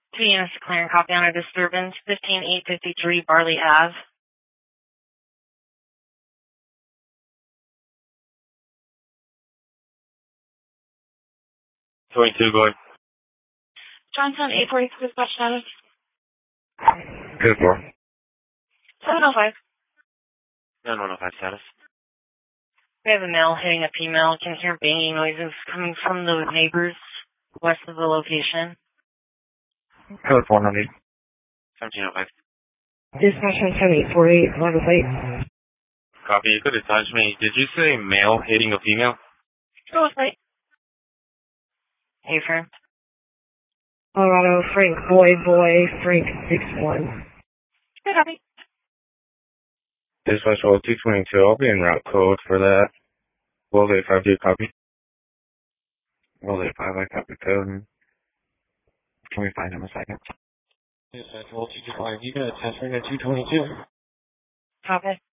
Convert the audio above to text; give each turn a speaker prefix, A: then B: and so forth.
A: 2 units declaring copy on a disturbance, 15853 Barley Ave.
B: Going.
A: Johnson, 843 dispatch status.
B: Good floor.
A: 705.
B: 9105 status.
A: We have a male hitting a female. Can hear banging noises coming from the neighbors west of the location.
B: Code 400. 1705.
C: Dispatch 17848, Lagos Lake.
B: Copy. You could attach me. Did you say male hitting a female?
A: Lagos Lake. Hey, Fern.
C: Colorado, Frank, Frank 61.
A: Good copy.
B: Dispatch 222. I'll be in route code for that. Will 85 do copy? Will 85, I copy code. Can we find him a second? Dispatch 225. You got a test ring at 222.
A: Copy.